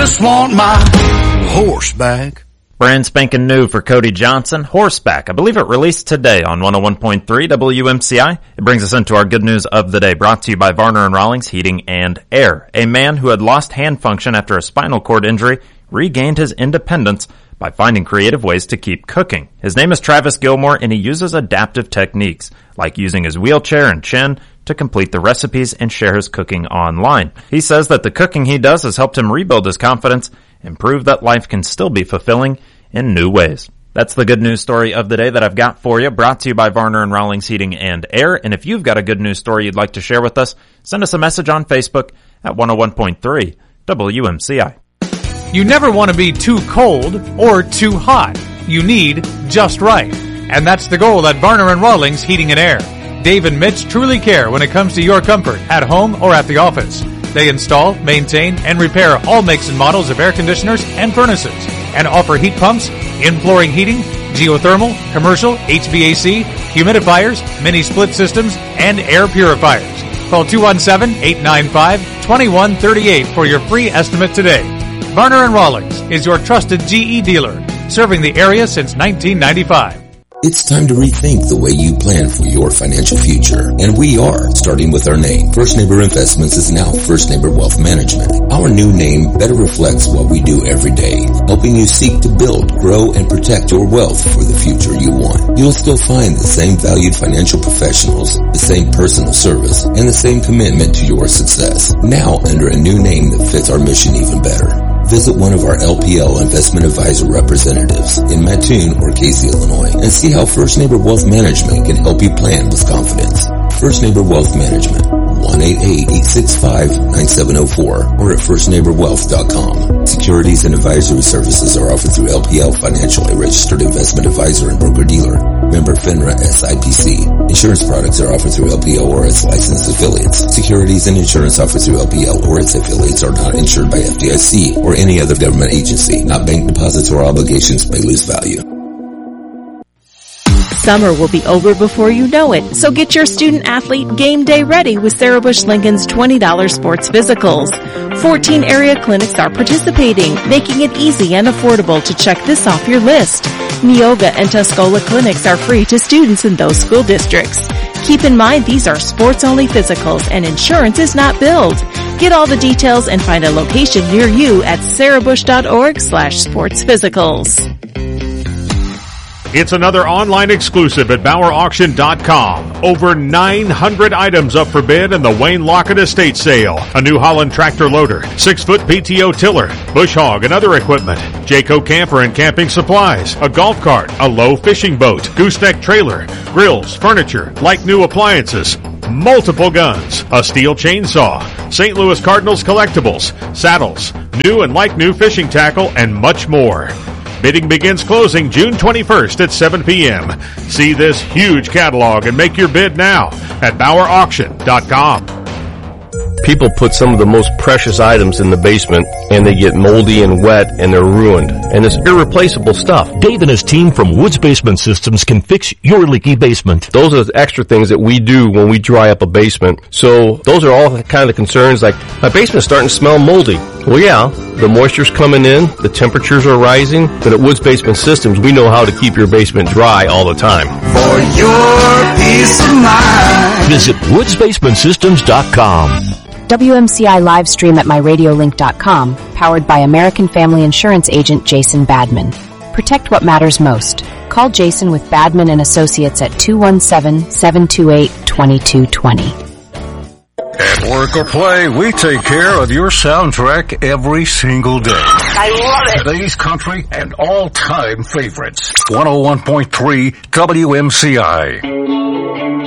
just want my horse back. Brand spanking new for Cody Johnson, Horseback. I believe it released today on 101.3 WMCI. It brings us into our good news of the day, brought to you by Varner & Rawlings Heating and Air. A man who had lost hand function after a spinal cord injury regained his independence by finding creative ways to keep cooking. His name is Travis Gilmore, and he uses adaptive techniques, like using his wheelchair and chin to complete the recipes and share his cooking online. He says that the cooking he does has helped him rebuild his confidence and prove that life can still be fulfilling in new ways. That's the good news story of the day that I've got for you, brought to you by Varner & Rawlings Heating and Air. And if you've got a good news story you'd like to share with us, send us a message on Facebook at 101.3 WMCI. You never want to be too cold or too hot. You need just right. And that's the goal at Varner & Rawlings Heating and Air. Dave and Mitch truly care when it comes to your comfort at home or at the office. They install, maintain, and repair all makes and models of air conditioners and furnaces, and offer heat pumps, in-flooring heating, geothermal, commercial, HVAC, humidifiers, mini split systems, and air purifiers. Call 217-895-2138 for your free estimate today. Varner & Rawlings is your trusted GE dealer, serving the area since 1995. It's time to rethink the way you plan for your financial future. And we are, starting with our name. First Neighbor Investments is now First Neighbor Wealth Management. Our new name better reflects what we do every day, helping you seek to build, grow, and protect your wealth for the future you want. You'll still find the same valued financial professionals, the same personal service, and the same commitment to your success. Now under a new name that fits our mission even better. Visit one of our LPL Investment Advisor representatives in Mattoon or Casey, Illinois, and see how First Neighbor Wealth Management can help you plan with confidence. First Neighbor Wealth Management, 1-888-865-9704 or at firstneighborwealth.com. Securities and advisory services are offered through LPL Financial, a registered investment advisor and broker-dealer. Member FINRA SIPC. Insurance products are offered through LPL or its licensed affiliates. Securities and insurance offered through LPL or its affiliates are not insured by FDIC or any other government agency. Not bank deposits or obligations may lose value. Summer will be over before you know it, so get your student-athlete game day ready with Sarah Bush Lincoln's $20 sports physicals. 14 area clinics are participating, making it easy and affordable to check this off your list. Neoga and Tuscola clinics are free to students in those school districts. Keep in mind these are sports-only physicals and insurance is not billed. Get all the details and find a location near you at sarahbush.org/sportsphysicals. It's another online exclusive at BauerAuction.com. Over 900 items up for bid in the Wayne Lockett Estate Sale. A New Holland tractor loader, 6-foot PTO tiller, bush hog and other equipment, Jayco camper and camping supplies, a golf cart, a low fishing boat, gooseneck trailer, grills, furniture, like new appliances, multiple guns, a steel chainsaw, St. Louis Cardinals collectibles, saddles, new and like new fishing tackle, and much more. Bidding begins closing June 21st at 7 p.m. See this huge catalog and make your bid now at BauerAuction.com. People put some of the most precious items in the basement, and they get moldy and wet, and they're ruined. And it's irreplaceable stuff. Dave and his team from Woods Basement Systems can fix your leaky basement. Those are the extra things that we do when we dry up a basement. So those are all the kind of concerns, like, my basement's starting to smell moldy. Well, yeah, the moisture's coming in, the temperatures are rising, but at Woods Basement Systems, we know how to keep your basement dry all the time. For your peace of mind. Visit woodsbasementsystems.com. WMCI live stream at myradiolink.com, powered by American Family Insurance agent Jason Badman. Protect what matters most. Call Jason with Badman and Associates at 217-728-2220. At work or play, we take care of your soundtrack every single day. I love it. Today's country and all-time favorites. 101.3 WMCI.